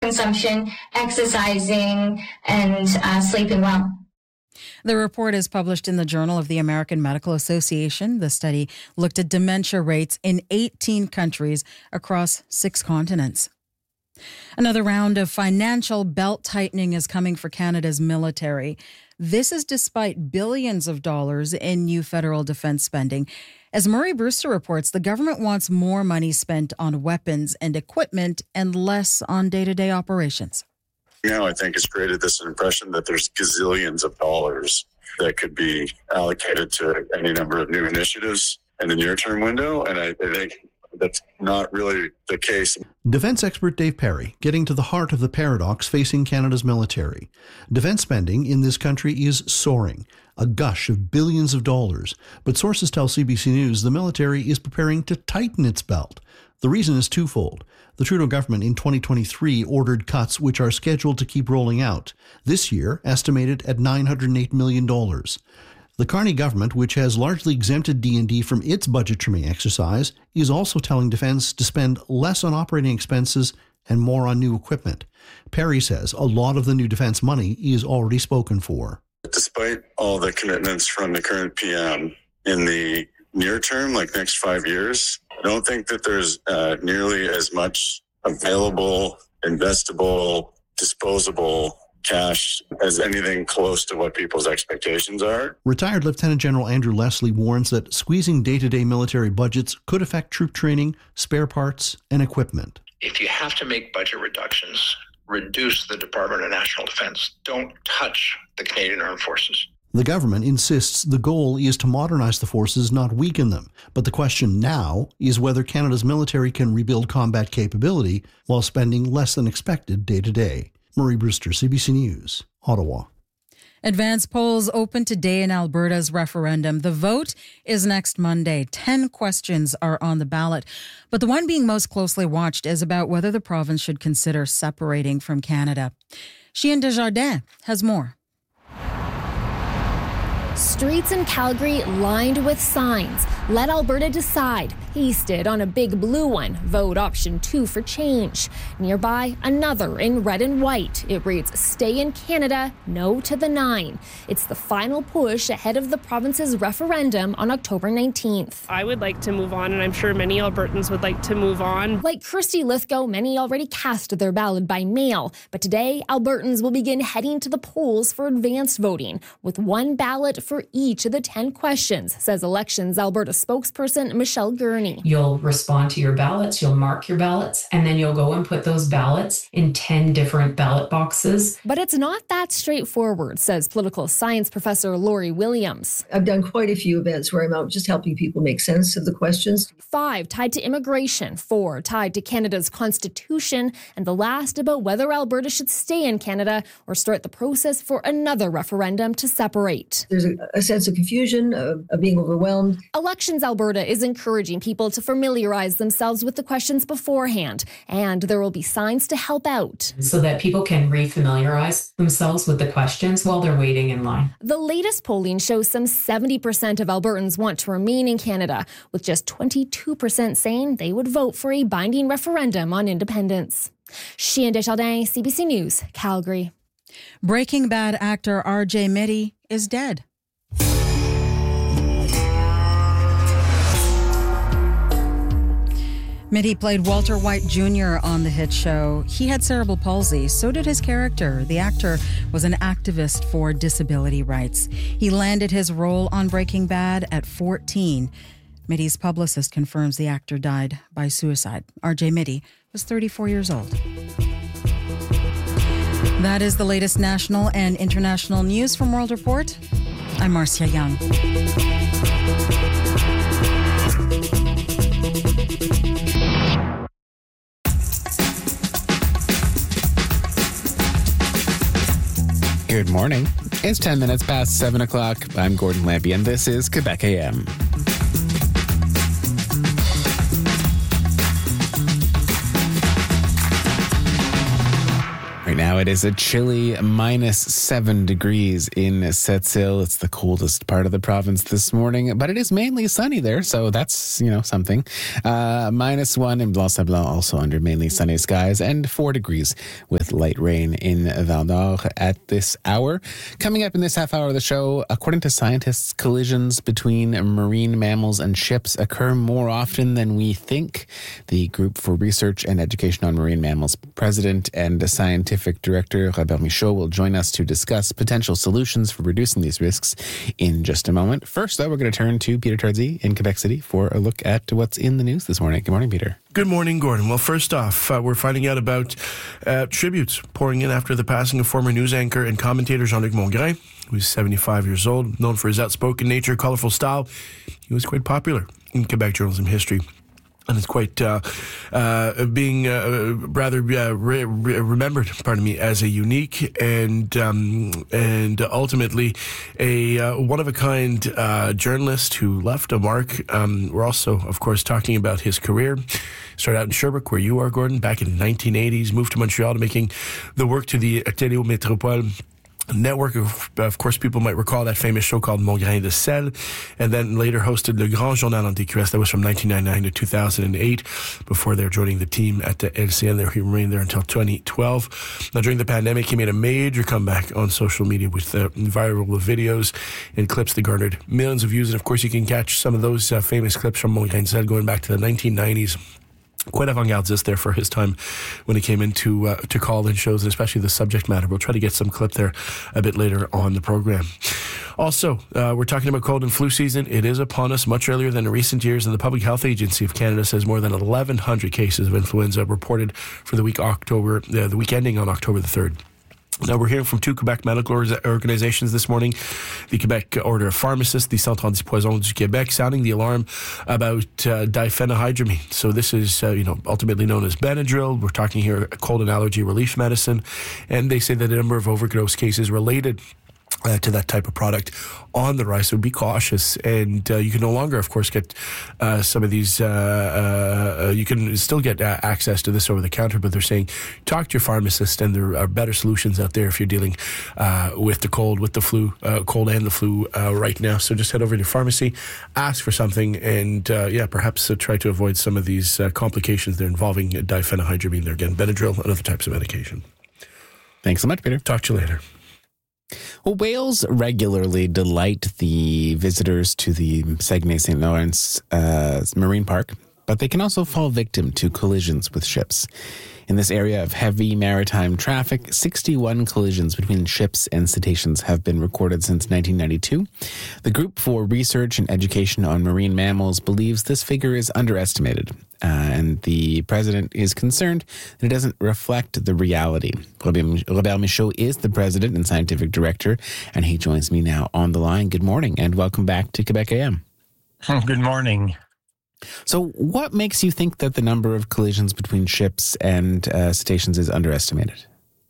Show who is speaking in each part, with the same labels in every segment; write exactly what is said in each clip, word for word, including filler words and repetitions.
Speaker 1: consumption, exercising, and uh, sleeping well.
Speaker 2: The report is published in the Journal of the American Medical Association. The study looked at dementia rates in eighteen countries across six continents. Another round of financial belt tightening is coming for Canada's military. This is despite billions of dollars in new federal defense spending. As Murray Brewster reports, the government wants more money spent on weapons and equipment and less on day-to-day operations.
Speaker 3: Now, I think it's created this impression that there's gazillions of dollars that could be allocated to any number of new initiatives in the near-term window, and I, I think that's not really the case.
Speaker 4: Defense expert Dave Perry getting to the heart of the paradox facing Canada's military. Defense spending in this country is soaring, a gush of billions of dollars. But sources tell C B C News the military is preparing to tighten its belt. The reason is twofold. The Trudeau government in twenty twenty-three ordered cuts which are scheduled to keep rolling out. This year, estimated at nine hundred eight million dollars. The Carney government, which has largely exempted D and D from its budget trimming exercise, is also telling Defence to spend less on operating expenses and more on new equipment. Perry says a lot of the new defence money is already spoken for.
Speaker 3: Despite all the commitments from the current P M in the near term, like next five years, I don't think that there's uh, nearly as much available, investable, disposable cash as anything close to what people's expectations are.
Speaker 4: Retired Lieutenant General Andrew Leslie warns that squeezing day-to-day military budgets could affect troop training, spare parts, and equipment.
Speaker 5: If you have to make budget reductions, reduce the Department of National Defence. Don't touch the Canadian Armed Forces.
Speaker 4: The government insists the goal is to modernize the forces, not weaken them. But the question now is whether Canada's military can rebuild combat capability while spending less than expected day to day. Murray Brewster, C B C News, Ottawa.
Speaker 2: Advance polls open today in Alberta's referendum. The vote is next Monday. Ten questions are on the ballot. But the one being most closely watched is about whether the province should consider separating from Canada. Chien Desjardins has more.
Speaker 6: Streets in Calgary lined with signs. Let Alberta decide. Pasted on a big blue one. Vote option two for change. Nearby, another in red and white. It reads, stay in Canada, no to the nine. It's the final push ahead of the province's referendum on October nineteenth.
Speaker 7: I would like to move on, and I'm sure many Albertans would like to move on.
Speaker 6: Like Kirsty Lithgow, many already cast their ballot by mail. But today, Albertans will begin heading to the polls for advanced voting, with one ballot for each of the ten questions, says Elections Alberta spokesperson Michelle Gurney.
Speaker 8: You'll respond to your ballots, you'll mark your ballots, and then you'll go and put those ballots in ten different ballot boxes.
Speaker 6: But it's not that straightforward, says political science professor Laurie Williams.
Speaker 9: I've done quite a few events where I'm out just helping people make sense of the questions.
Speaker 6: Five tied to immigration, four tied to Canada's constitution, and the last about whether Alberta should stay in Canada or start the process for another referendum to separate.
Speaker 9: There's a, a sense of confusion, of, of being overwhelmed.
Speaker 6: Elections Alberta is encouraging people to familiarize themselves with the questions beforehand, and there will be signs to help out.
Speaker 8: So that people can refamiliarize themselves with the questions while they're waiting in line.
Speaker 6: The latest polling shows some seventy percent of Albertans want to remain in Canada, with just twenty-two percent saying they would vote for a binding referendum on independence. Chien Desjardins, C B C News, Calgary.
Speaker 2: Breaking Bad actor R J Mitte is dead. Mitte played Walter White Junior on the hit show. He had cerebral palsy, so did his character. The actor was an activist for disability rights. He landed his role on Breaking Bad at fourteen. Mitte's publicist confirms the actor died by suicide. R J Mitte was thirty-four years old. That is the latest national and international news from World Report. I'm Marcia Young.
Speaker 10: Good morning. It's ten minutes past seven o'clock. I'm Gordon Lampy, and this is Quebec A M. Right now it is a chilly minus seven degrees in Sept-Îles. It's the coldest part of the province this morning, but it is mainly sunny there, so that's, you know, something. Uh, minus one in Blanc-Sablon, also under mainly sunny skies, and four degrees with light rain in Val-d'Or at this hour. Coming up in this half hour of the show, according to scientists, collisions between marine mammals and ships occur more often than we think. The Group for Research and Education on Marine Mammals president and scientific director Robert Michaud will join us to discuss potential solutions for reducing these risks in just a moment. First, though, we're going to turn to Peter Tardy in Quebec City for a look at what's in the news this morning. Good morning, Peter.
Speaker 11: Good morning, Gordon. Well, first off, uh, we're finding out about uh, tributes pouring in after the passing of former news anchor and commentator Jean-Luc Mongrain, who's seventy-five years old, known for his outspoken nature, colorful style. He was quite popular in Quebec journalism history. And it's quite uh, uh, being uh, rather uh, re- re- remembered, pardon me, as a unique and um, and ultimately a uh, one-of-a-kind uh, journalist who left a mark. Um, we're also, of course, talking about his career. Started out in Sherbrooke, where you are, Gordon, back in the nineteen eighties. Moved to Montreal to making the work to the Téléo Métropole network. Of, of course, people might recall that famous show called Mon Grain de Sel, and then later hosted Le Grand Journal en D Q S. That was from nineteen ninety-nine to two thousand eight, before they're joining the team at the L C N. There, he remained there until twenty twelve. Now, during the pandemic, he made a major comeback on social media with uh, viral videos and clips that garnered millions of views. And of course, you can catch some of those uh, famous clips from Mon Grain de Sel going back to the nineteen nineties. Quite avant-gardist there for his time when he came into uh, to call-in shows, and especially the subject matter. We'll try to get some clip there a bit later on the program. Also, uh, we're talking about cold and flu season. It is upon us much earlier than in recent years, and the Public Health Agency of Canada says more than eleven hundred cases of influenza reported for the week October, uh, the week ending on October the third. Now, we're hearing from two Quebec medical organizations this morning, the Quebec Order of Pharmacists, the Centre Antipoison du Québec, sounding the alarm about uh, diphenhydramine. So this is, uh, you know, ultimately known as Benadryl. We're talking here cold and allergy relief medicine. And they say that a number of overdose cases related Uh, to that type of product on the rise, so be cautious. And uh, you can no longer, of course, get uh, some of these, uh, uh, you can still get uh, access to this over the counter, but they're saying talk to your pharmacist, and there are better solutions out there if you're dealing uh, with the cold, with the flu, uh, cold and the flu uh, right now. So just head over to your pharmacy, ask for something, and uh, yeah, perhaps uh, try to avoid some of these uh, complications that are involving diphenhydramine. There again, Benadryl and other types of medication.
Speaker 10: Thanks so much, Peter.
Speaker 11: Talk to you later.
Speaker 10: Well, whales regularly delight the visitors to the Saguenay-Saint Lawrence uh, Marine Park, but they can also fall victim to collisions with ships. In this area of heavy maritime traffic, sixty-one collisions between ships and cetaceans have been recorded since nineteen ninety-two. The Group for Research and Education on Marine Mammals believes this figure is underestimated, uh, and the president is concerned that it doesn't reflect the reality. Robert Michaud is the president and scientific director, and he joins me now on the line. Good morning, and welcome back to Quebec A M.
Speaker 12: Good morning.
Speaker 10: So what makes you think that the number of collisions between ships and uh, cetaceans is underestimated?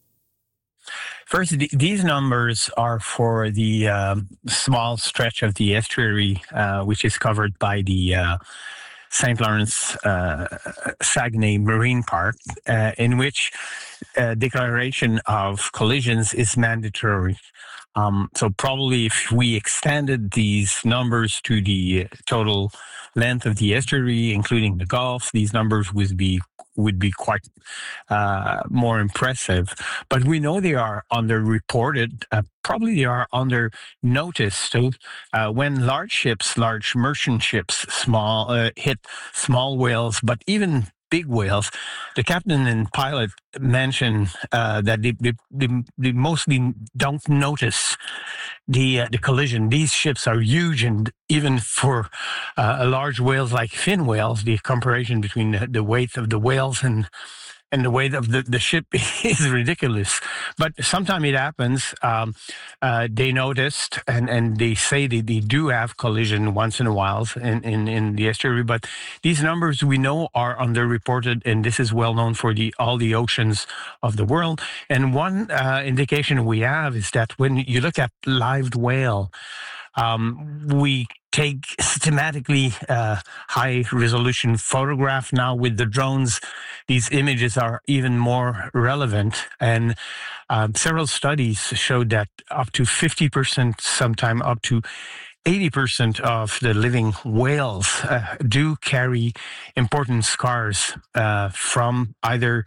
Speaker 12: First, th- these numbers are for the um, small stretch of the estuary, uh, which is covered by the uh, Saint Lawrence uh, Saguenay Marine Park, uh, in which uh, declaration of collisions is mandatory. Um, so probably if we extended these numbers to the total length of the estuary, including the Gulf, these numbers would be would be quite uh, more impressive. But we know they are underreported. Uh, probably they are under notice. So uh, when large ships, large merchant ships, small uh, hit small whales, but even big whales, the captain and pilot mentioned uh, that they, they, they, they mostly don't notice the uh, the collision. These ships are huge, and even for uh, large whales like fin whales, the comparison between the, the weight of the whales and and the weight of the, the ship is ridiculous. But sometimes it happens. Um, uh, they noticed, and, and they say they, they do have collision once in a while in, in, in the estuary. But these numbers we know are underreported, and this is well known for the all the oceans of the world. And one uh, indication we have is that when you look at live whale, Um, we take systematically uh, high resolution photograph now with the drones. These images are even more relevant, and um, several studies showed that up to fifty percent, sometime up to eighty percent of the living whales uh, do carry important scars uh, from either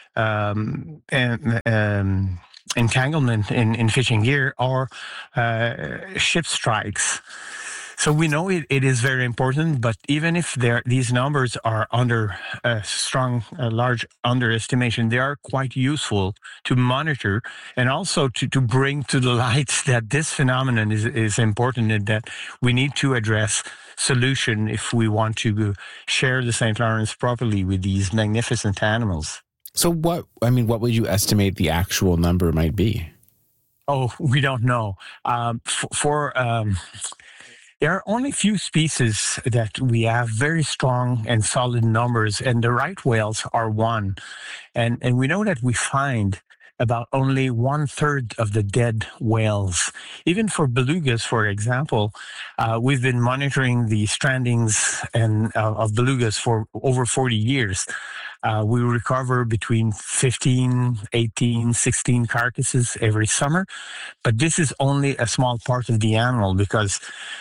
Speaker 12: um, and, um, entanglement in, in fishing gear or uh, ship strikes. So we know it, it is very important, but even if there, these numbers are under a strong, a large underestimation, they are quite useful to monitor and also to, to bring to the light that this phenomenon is, is important and that we need to address solution if we want to share the Saint Lawrence properly with these magnificent animals.
Speaker 10: So what, I mean, what would you estimate the actual number might be?
Speaker 12: Oh, we don't know. Um, for... for um, There are only few species that we have very strong and solid numbers, and the right whales are one. And, and we know that we find about only one third of the dead whales. Even for belugas, for example, uh, we've been monitoring the strandings and uh, of belugas for over forty years. Uh, we recover between fifteen, eighteen, sixteen carcasses every summer, but this is only a small part of the animal because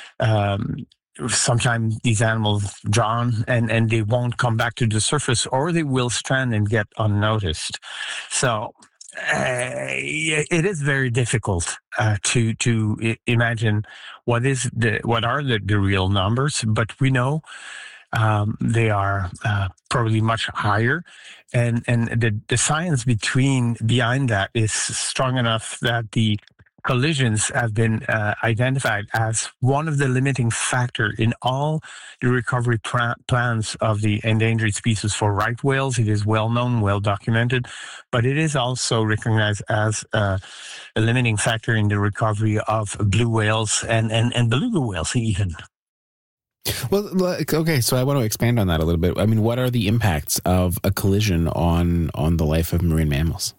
Speaker 12: Um, sometimes these animals drown and, and they won't come back to the surface, or they will strand and get unnoticed. So uh, it is very difficult uh, to to I- imagine what is the what are the, the real numbers, but we know um, they are uh, probably much higher, and and the, the science between behind that is strong enough that the collisions have been uh, identified as one of the limiting factor in all the recovery pra- plans of the endangered species for right whales. It is well known, well documented, but it is also recognized as uh, a limiting factor in the recovery of blue whales and, and, and beluga whales even.
Speaker 10: Well, okay, so I want to expand on that a little bit. I mean, what are the impacts of a collision on on the life of marine mammals?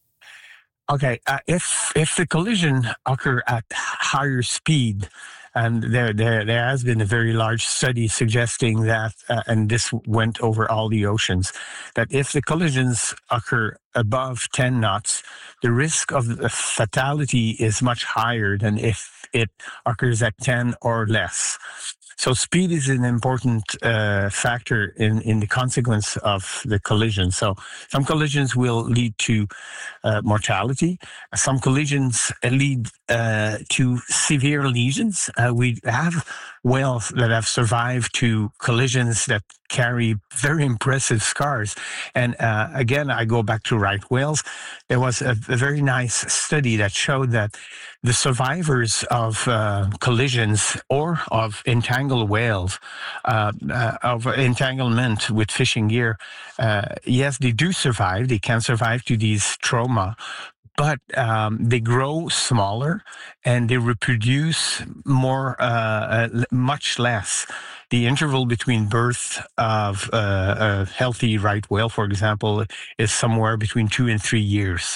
Speaker 12: Okay, uh, if if the collision occur at higher speed, and there there there has been a very large study suggesting that, uh, and this went over all the oceans, that if the collisions occur above ten knots, the risk of fatality is much higher than if it occurs at ten or less. So speed is an important uh, factor in, in the consequence of the collision. So some collisions will lead to uh, mortality. Some collisions lead uh, to severe lesions. Uh, we have whales that have survived to collisions that carry very impressive scars. And uh, again, I go back to right whales. There was a, a very nice study that showed that the survivors of uh, collisions or of entangled whales, uh, uh, of entanglement with fishing gear, uh, yes, they do survive. They can survive to these trauma, but um, they grow smaller and they reproduce more, uh, uh, much less. The interval between birth of uh, a healthy right whale, for example, is somewhere between two and three years.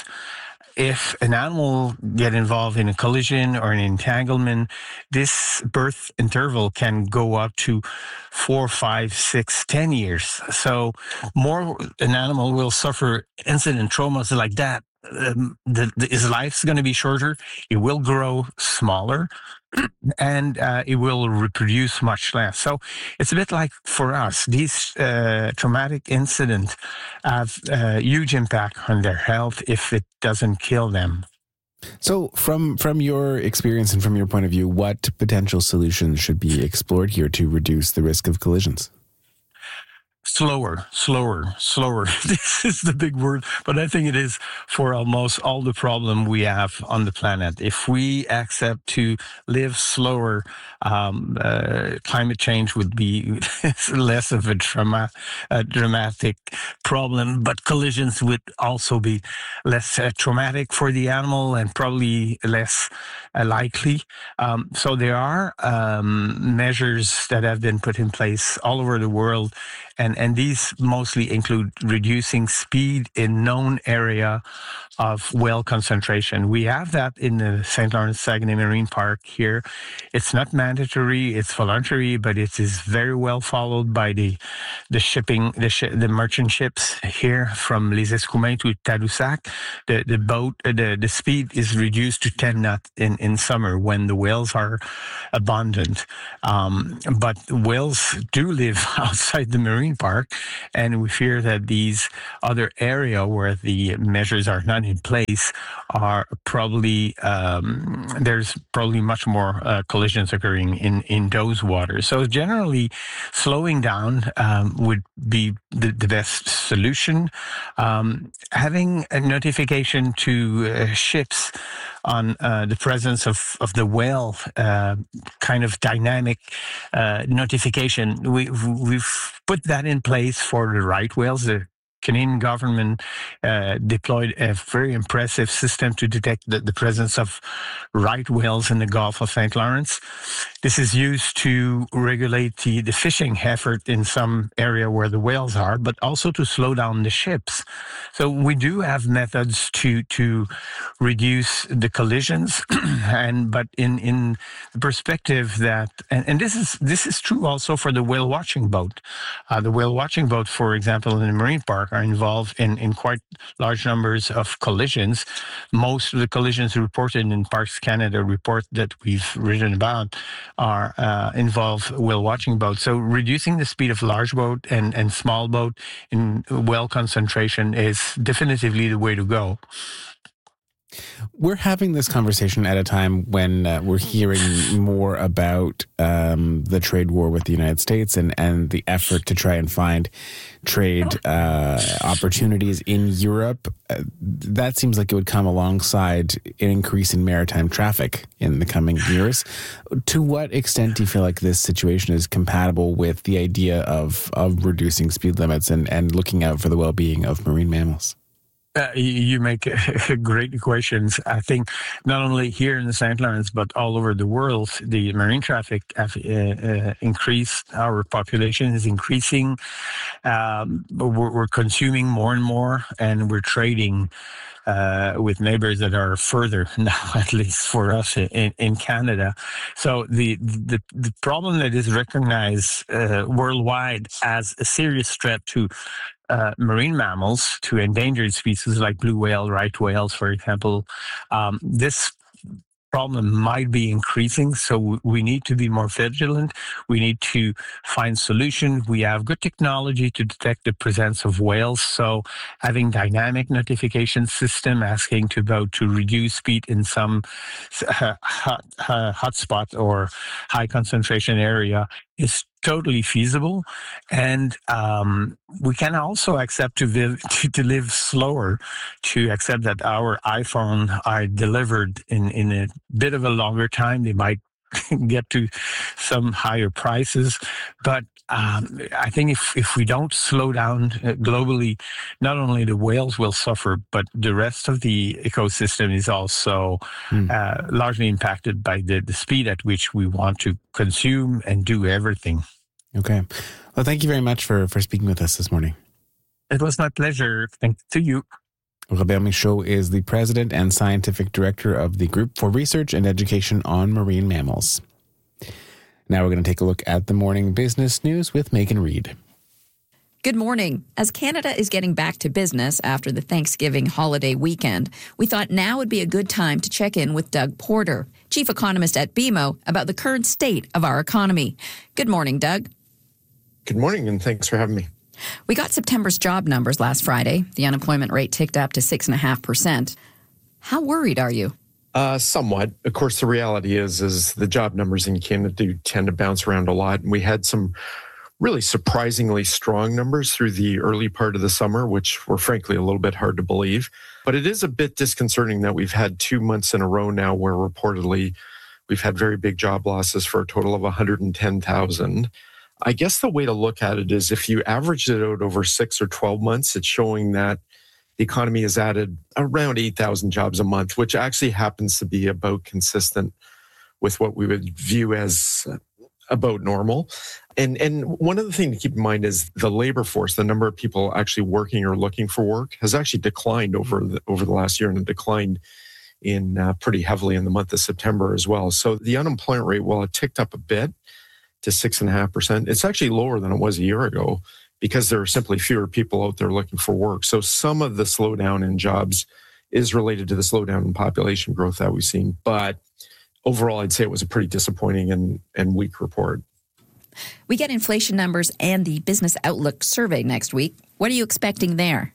Speaker 12: If an animal get involved in a collision or an entanglement, this birth interval can go up to four, five, six, ten years. So more an animal will suffer incident traumas like that. Um, the, the, his life's going to be shorter. It will grow smaller, and uh, it will reproduce much less. So it's a bit like for us, these uh, traumatic incidents have a huge impact on their health if it doesn't kill them.
Speaker 10: So from from your experience and from your point of view, what potential solutions should be explored here to reduce the risk of collisions?
Speaker 12: Slower, slower, slower. This is the big word, but I think it is for almost all the problem we have on the planet. If we accept to live slower, um, uh, climate change would be less of a, trauma, a dramatic problem, but collisions would also be less uh, traumatic for the animal and probably less uh, likely. Um, so there are um, measures that have been put in place all over the world. And, and these mostly include reducing speed in known area of whale concentration. We have that in the Saint Lawrence Saguenay Marine Park here. It's not mandatory, it's voluntary, but it is very well followed by the the shipping, the, sh- the merchant ships here from Les Escoumins to Tadoussac. The the boat, the, the speed is reduced to ten knots in, in summer when the whales are abundant. Um, but whales do live outside the marine park, and we fear that these other areas where the measures are not in place are probably, um, there's probably much more uh, collisions occurring in, in those waters. So generally, slowing down um, would be the, the best solution. Um, having a notification to uh, ships on uh, the presence of, of the whale uh, kind of dynamic uh, notification. We, we've put that in place for the right whales. The Canadian government uh, deployed a very impressive system to detect the, the presence of right whales in the Gulf of Saint Lawrence. This is used to regulate the, the fishing effort in some area where the whales are, but also to slow down the ships. So we do have methods to to reduce the collisions, and but in in the perspective that, and, and this is this is true also for the whale watching boat. Uh, the whale watching boat, for example, in the marine park, are involved in, in quite large numbers of collisions. Most of the collisions reported in Parks Canada report that we've written about are uh, involve whale watching boats. So reducing the speed of large boat and, and small boat in whale concentration is definitively the way to go.
Speaker 10: We're having this conversation at a time when uh, we're hearing more about um, the trade war with the United States and, and the effort to try and find trade uh, opportunities in Europe. Uh, that seems like it would come alongside an increase in maritime traffic in the coming years. To what extent do you feel like this situation is compatible with the idea of, of reducing speed limits and, and looking out for the well-being of marine mammals?
Speaker 12: Uh, you make great equations. I think not only here in the Saint Lawrence, but all over the world, the marine traffic have uh, uh, increased. Our population is increasing. Um, we're, we're consuming more and more, and we're trading uh, with neighbors that are further now, at least for us in, in Canada. So the, the the problem that is recognized uh, worldwide as a serious threat to Uh, marine mammals, to endangered species like blue whale, right whales, for example, um, this problem might be increasing. So we need to be more vigilant. We need to find solutions. We have good technology to detect the presence of whales. So having dynamic notification system asking to boat to reduce speed in some uh, hot, uh, hotspot or high concentration area is totally feasible, and um, we can also accept to live to, to live slower, to accept that our iPhone are delivered in, in a bit of a longer time. They might get to some higher prices, but um, I think if, if we don't slow down globally, not only the whales will suffer, but the rest of the ecosystem is also mm. uh, largely impacted by the, the speed at which we want to consume and do everything.
Speaker 10: Okay. Well, thank you very much for, for speaking with us this morning.
Speaker 12: It was my pleasure. Thanks to you.
Speaker 10: Robert Michaud is the president and scientific director of the Group for Research and Education on Marine Mammals. Now we're going to take a look at the morning business news with Megan Reid.
Speaker 13: Good morning. As Canada is getting back to business after the Thanksgiving holiday weekend, we thought now would be a good time to check in with Doug Porter, chief economist at B M O, about the current state of our economy. Good morning, Doug.
Speaker 14: Good morning, and thanks for having me.
Speaker 13: We got September's job numbers last Friday. The unemployment rate ticked up to six point five percent. How worried are you?
Speaker 14: Uh, somewhat. Of course, the reality is, is the job numbers in Canada do tend to bounce around a lot. And we had some really surprisingly strong numbers through the early part of the summer, which were frankly a little bit hard to believe. But it is a bit disconcerting that we've had two months in a row now where reportedly we've had very big job losses for a total of one hundred ten thousand. I guess the way to look at it is if you averaged it out over six or twelve months, it's showing that the economy has added around eight thousand jobs a month, which actually happens to be about consistent with what we would view as about normal. And and one other thing to keep in mind is the labor force, the number of people actually working or looking for work, has actually declined over the, over the last year, and it declined in uh, pretty heavily in the month of September as well. So the unemployment rate, while it ticked up a bit to six and a half percent, it's actually lower than it was a year ago because there are simply fewer people out there looking for work. So some of the slowdown in jobs is related to the slowdown in population growth that we've seen. But overall, I'd say it was a pretty disappointing and, and weak report.
Speaker 13: We get inflation numbers and the Business Outlook survey next week. What are you expecting there?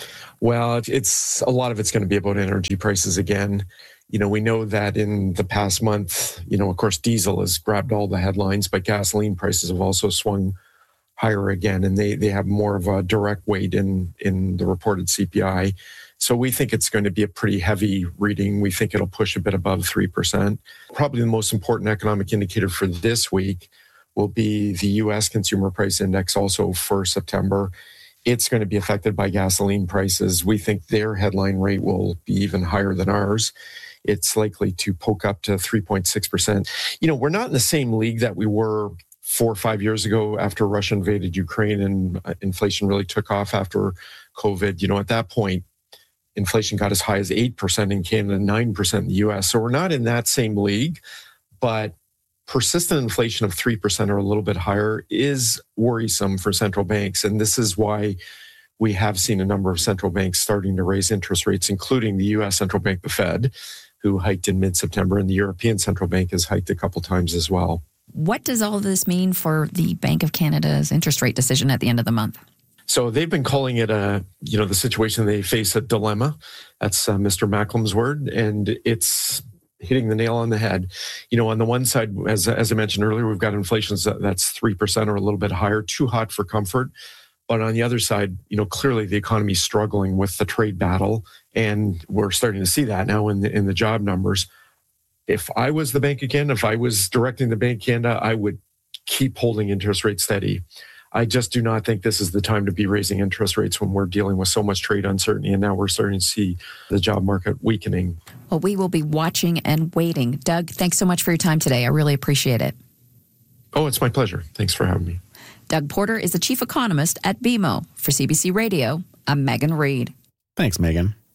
Speaker 14: Well, it's a lot of it's going to be about energy prices again. You know, we know that in the past month, you know, of course, diesel has grabbed all the headlines, but gasoline prices have also swung higher again, and they they have more of a direct weight in in the reported C P I. So we think it's going to be a pretty heavy reading. We think it'll push a bit above three percent. Probably the most important economic indicator for this week will be the U S Consumer Price Index also for September. It's going to be affected by gasoline prices. We think their headline rate will be even higher than ours. It's likely to poke up to three point six percent. You know, we're not in the same league that we were four or five years ago after Russia invaded Ukraine and inflation really took off after COVID. You know, at that point, inflation got as high as eight percent in Canada, nine percent in the U S. So we're not in that same league, but persistent inflation of three percent or a little bit higher is worrisome for central banks. And this is why we have seen a number of central banks starting to raise interest rates, including the U S central bank, the Fed, who hiked in mid-September, and the European Central Bank has hiked a couple times as well.
Speaker 13: What does all of this mean for the Bank of Canada's interest rate decision at the end of the month?
Speaker 14: So they've been calling it a, you know, the situation they face a dilemma. That's uh, Mister Macklem's word, and it's hitting the nail on the head. You know, on the one side, as as I mentioned earlier, we've got inflation that's three percent or a little bit higher, too hot for comfort. But on the other side, you know, clearly the economy is struggling with the trade battle, and we're starting to see that now in the in the job numbers. If I was the Bank of Canada, if I was directing the Bank of Canada, I would keep holding interest rates steady. I just do not think this is the time to be raising interest rates when we're dealing with so much trade uncertainty, and now we're starting to see the job market weakening.
Speaker 13: Well, we will be watching and waiting. Doug, thanks so much for your time today. I really appreciate it.
Speaker 14: Oh, it's my pleasure. Thanks for having me.
Speaker 13: Doug Porter is the chief economist at B M O. For C B C Radio, I'm Megan Reid.
Speaker 10: Thanks, Megan.